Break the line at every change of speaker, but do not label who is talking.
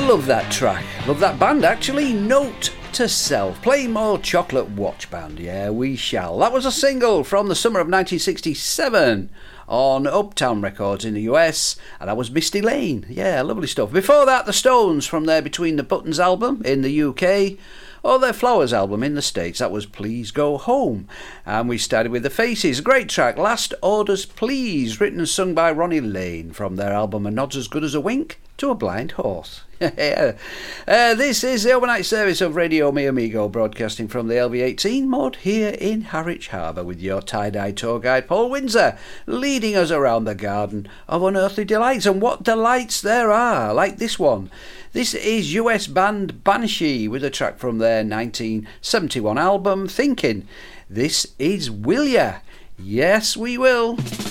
love that track. Love that band, actually. Note to self. Play more Chocolate Watch Band. Yeah, we shall. That was a single from the summer of 1967 on Uptown Records in the US, and that was Misty Lane. Yeah, lovely stuff. Before that, the Stones from their Between the Buttons album in the UK, or their Flowers album in the States. That was Please Go Home. And we started with the Faces. A great track, Last Orders Please, written and sung by Ronnie Lane from their album A Nod's As Good As a Wink to a Blind Horse. This is the overnight service of Radio Mi Amigo, broadcasting from the LV18 mod here in Harwich Harbour, with your tie-dye tour guide Paul Windsor leading us around the garden of unearthly delights. And what delights there are, like this one. This is US band Banshee with a track from their 1971 album Thinking. This is Will Ya? Yes, we will.